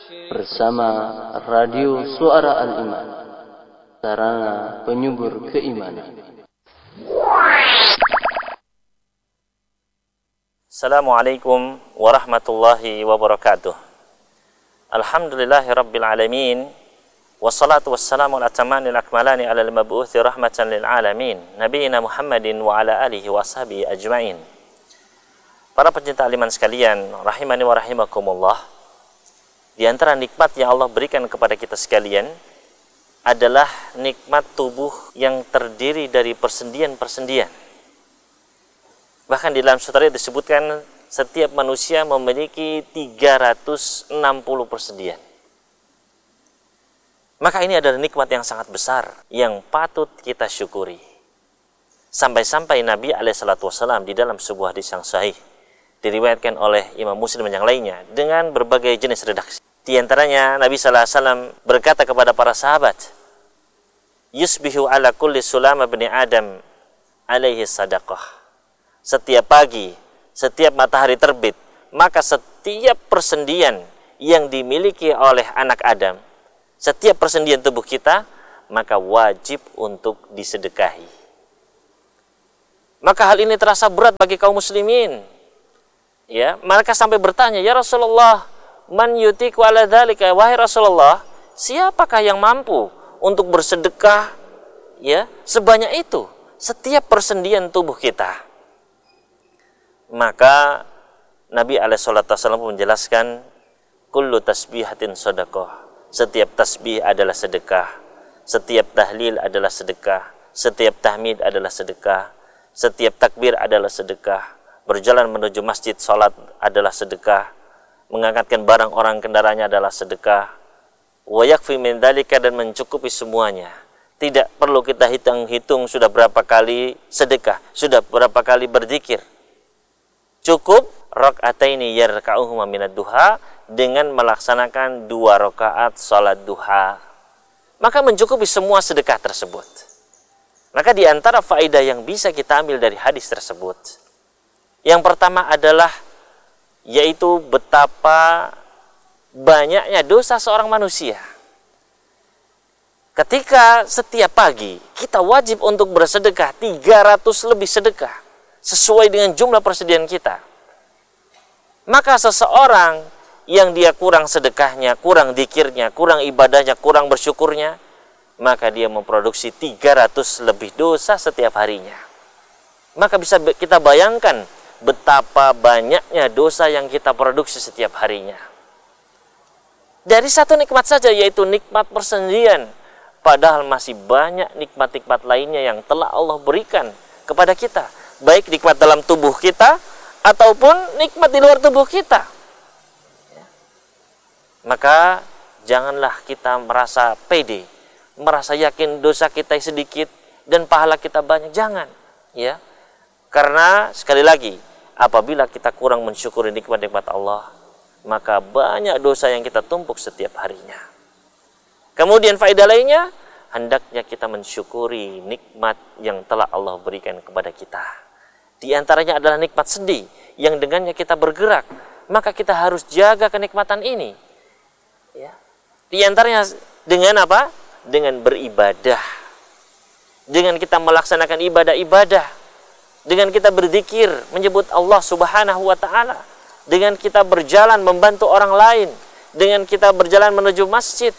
bersama Radio Suara Al-Iman, sarana penyubur keimanan. Assalamualaikum warahmatullahi wabarakatuh. Alhamdulillahi rabbil alamin. Wassalatu wassalamu ala tamanil akmalani ala al-mab'uthi rahmatan lil alamin, nabiyina Muhammadin wa ala alihi wa sahbihi ajma'in. Para pencinta aliman sekalian, rahimani wa rahimakumullah. Di antara nikmat yang Allah berikan kepada kita sekalian adalah nikmat tubuh yang terdiri dari persendian-persendian. Bahkan di dalam sutra disebutkan setiap manusia memiliki 360 persendian. Maka ini adalah nikmat yang sangat besar yang patut kita syukuri. Sampai-sampai Nabi SAW di dalam sebuah hadis yang sahih diriwayatkan oleh Imam Muslim yang lainnya dengan berbagai jenis redaksi. Di antaranya Nabi SAW berkata kepada para sahabat, "Yusbihu ala kulli sulama bani Adam alaihi sadaqah." Setiap pagi, setiap matahari terbit, maka setiap persendian yang dimiliki oleh anak Adam, setiap persendian tubuh kita, maka wajib untuk disedekahi. Maka hal ini terasa berat bagi kaum muslimin. Ya, mereka sampai bertanya, "Ya Rasulullah, man yutiku ala dzalika?" Wahai Rasulullah, siapakah yang mampu untuk bersedekah ya sebanyak itu, setiap persendian tubuh kita? Maka Nabi SAW menjelaskan, kullu tasbihatin sadaqah. Setiap tasbih adalah sedekah, setiap tahlil adalah sedekah, setiap tahmid adalah sedekah, setiap takbir adalah sedekah, berjalan menuju masjid salat adalah sedekah, mengangkatkan barang orang kendaraannya adalah sedekah, wa yakfi min dzalika, dan mencukupi semuanya. Tidak perlu kita hitung-hitung sudah berapa kali sedekah, sudah berapa kali berzikir. Cukup raka'ataini yarka'uhuma minad duha, dengan melaksanakan 2 rakaat salat duha, maka mencukupi semua sedekah tersebut. Maka di antara faedah yang bisa kita ambil dari hadis tersebut, yang pertama adalah yaitu betapa banyaknya dosa seorang manusia. Ketika setiap pagi kita wajib untuk bersedekah 300 lebih sedekah sesuai dengan jumlah persediaan kita, maka seseorang yang dia kurang sedekahnya, kurang dzikirnya, kurang ibadahnya, kurang bersyukurnya, maka dia memproduksi 300 lebih dosa setiap harinya. Maka bisa kita bayangkan betapa banyaknya dosa yang kita produksi setiap harinya. Dari satu nikmat saja, yaitu nikmat persendian, padahal masih banyak nikmat-nikmat lainnya yang telah Allah berikan kepada kita, baik nikmat dalam tubuh kita ataupun nikmat di luar tubuh kita. Maka janganlah kita merasa pede, merasa yakin dosa kita sedikit dan pahala kita banyak. Jangan, ya. Karena sekali lagi, apabila kita kurang mensyukuri nikmat-nikmat Allah, maka banyak dosa yang kita tumpuk setiap harinya. Kemudian faedah lainnya, hendaknya kita mensyukuri nikmat yang telah Allah berikan kepada kita. Di antaranya adalah nikmat sendi yang dengannya kita bergerak, maka kita harus jaga kenikmatan ini. Ya. Di antaranya dengan apa? Dengan beribadah. Dengan kita melaksanakan ibadah-ibadah. Dengan kita berzikir, menyebut Allah Subhanahu wa taala. Dengan kita berjalan membantu orang lain. Dengan kita berjalan menuju masjid.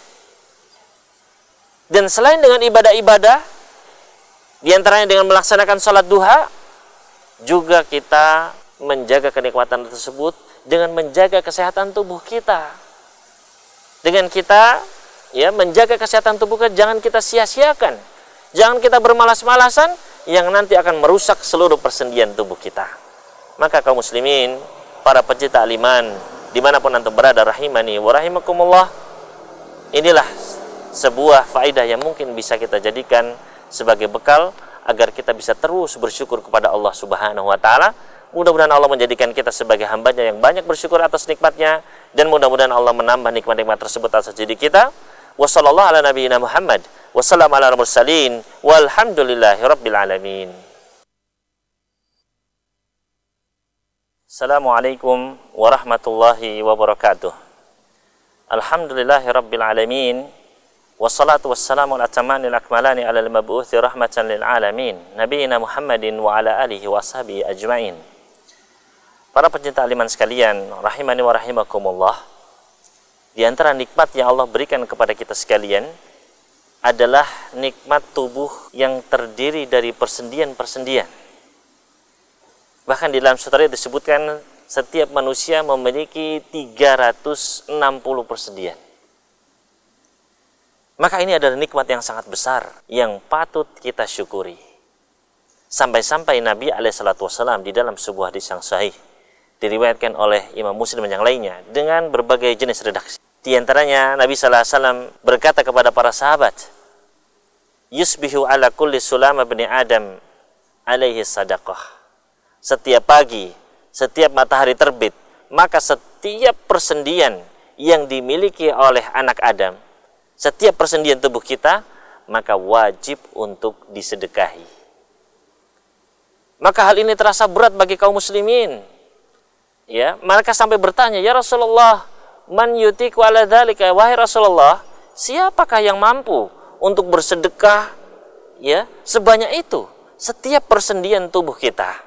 Dan selain dengan ibadah-ibadah, di antaranya dengan melaksanakan salat duha, juga kita menjaga kenikmatan tersebut dengan menjaga kesehatan tubuh kita. Dengan kita ya menjaga kesehatan tubuh kita, jangan kita sia-siakan. Jangan kita bermalas-malasan yang nanti akan merusak seluruh persendian tubuh kita. Maka kaum muslimin, para pencinta aliman, dimanapun antum berada, rahimani wa rahimakumullah, inilah sebuah faedah yang mungkin bisa kita jadikan sebagai bekal agar kita bisa terus bersyukur kepada Allah Subhanahu wa taala. Mudah-mudahan Allah menjadikan kita sebagai hambanya yang banyak bersyukur atas nikmatnya, dan mudah-mudahan Allah menambah nikmat-nikmat tersebut atas diri kita. Wassallallahu ala nabiyyina Muhammad, wassalamu ala mursalin, walhamdulillahi rabbil alamin. Assalamualaikum warahmatullahi wabarakatuh. Alhamdulillahirabbil alamin. Wassalatu wassalamu ala atamanil akmalani ala al-mab'uthi rahmatan lil alamin. Nabiyina Muhammadin wa ala alihi wa sahbihi ajma'in. Para pencinta aliman sekalian, rahimani wa rahimakumullah. Di antara nikmat yang Allah berikan kepada kita sekalian adalah nikmat tubuh yang terdiri dari persendian-persendian. Bahkan di dalam sutra disebutkan setiap manusia memiliki 360 persendian. Maka ini adalah nikmat yang sangat besar yang patut kita syukuri. Sampai-sampai Nabi SAW di dalam sebuah hadis yang sahih diriwayatkan oleh Imam Muslim yang lainnya dengan berbagai jenis redaksi. Di antaranya Nabi SAW berkata kepada para sahabat, "Yusbihu ala kulli sulama bni Adam alaihi sadaqah." Setiap pagi, setiap matahari terbit, maka setiap persendian yang dimiliki oleh anak Adam, setiap persendian tubuh kita, maka wajib untuk disedekahi. Maka hal ini terasa berat bagi kaum muslimin. Ya, mereka sampai bertanya, "Ya Rasulullah, man yutiku ala dzalika?" Wahai Rasulullah, siapakah yang mampu untuk bersedekah ya sebanyak itu, setiap persendian tubuh kita?